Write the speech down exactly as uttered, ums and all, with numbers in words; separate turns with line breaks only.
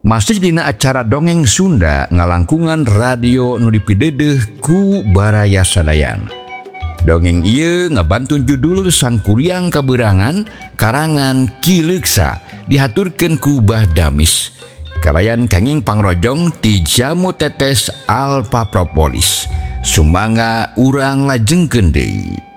Masih dina acara dongeng Sunda ngalangkungan radio nu dipideudeung ku Baraya Sadayan. Dongeng ieu ngabantun judul Sangkuriang Kaberangan karangan Ki Leuksa dihaturkeun ku Bah Damis. Kalayan kenging pangrojong ti Jamu Tetes Alpa Propolis. Sumangga urang lajengkeun deui.